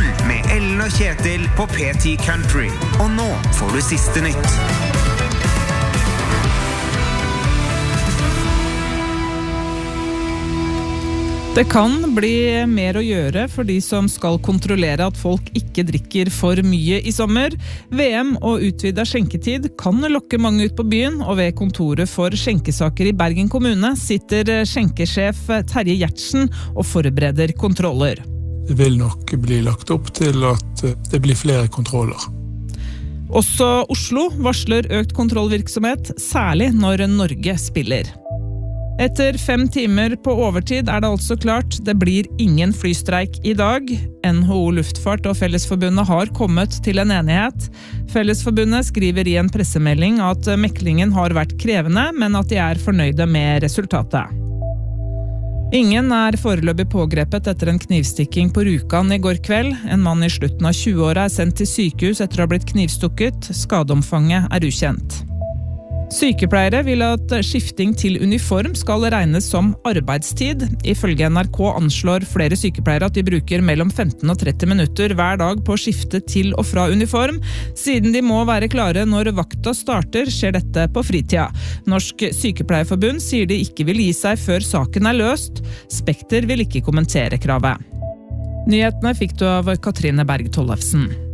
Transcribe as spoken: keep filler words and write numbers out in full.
Morgen med Ellen og Kjetil på P ti Country. Og nå får du siste nytt. Det kan bli mer å gjøre for de som skal kontrollere at folk ikke drikker for mye i sommer. V M og utvidet skjenketid kan lokke mange ut på byen, og ved kontoret for skjenkesaker i Bergen kommune sitter skjenkesjef Terje Gjertsen og forbereder kontroller. Det vil nok bli lagt opp til at det blir flere kontroller. Også Oslo varsler økt kontrollvirksomhet, særlig når Norge spiller. Etter fem timer på overtid er det altså klart, det blir ingen flystreik i dag. N H O Luftfart og Fellesforbundet har kommet til en enighet. Fellesforbundet skriver i en pressemelding at meklingen har vært krevende, men at de er fornøyde med resultatet. Ingen er foreløpig pågrepet etter en knivstikking på Rjukan i går kveld. En mann i slutten av tjueåra er sendt til sykehus etter å ha blitt knivstukket. Skadeomfanget er ukjent. Sykepleiere vil at skifting til uniform skal regnes som arbeidstid. Ifølge N R K anslår flere sykepleiere at de bruker mellom femten og tretti minutter hver dag på å skifte til og fra uniform. Siden de må være klare når vakta starter, skjer dette på fritida. Norsk Sykepleierforbund sier de ikke vil gi seg før saken er løst. Spekter vil ikke kommentere kravet. Nyhetene fikk du av Katrine Berg Tollefsen.